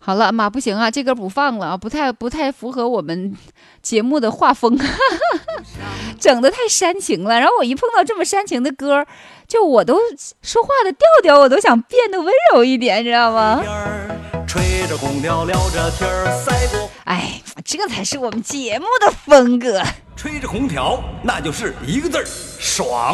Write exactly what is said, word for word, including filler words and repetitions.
好了，妈不行啊，这歌不放了啊，不太不太符合我们节目的画风，整得太煽情了。然后我一碰到这么煽情的歌，就我都说话的调调，我都想变得温柔一点，知道吗？吹着空调聊着天儿，赛过。哎，这才是我们节目的风格。 吹着空调，那就是一个字儿，爽。